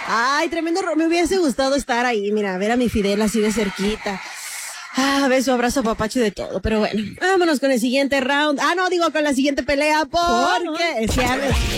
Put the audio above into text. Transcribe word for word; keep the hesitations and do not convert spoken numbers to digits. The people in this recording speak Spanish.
Ay, tremendo. Me hubiese gustado estar ahí, mira, ver a mi Fidel así de cerquita. Ah, beso, abrazo, papacho de todo. Pero bueno, vámonos con el siguiente round. Ah, no, digo con la siguiente pelea porque... ¿Por?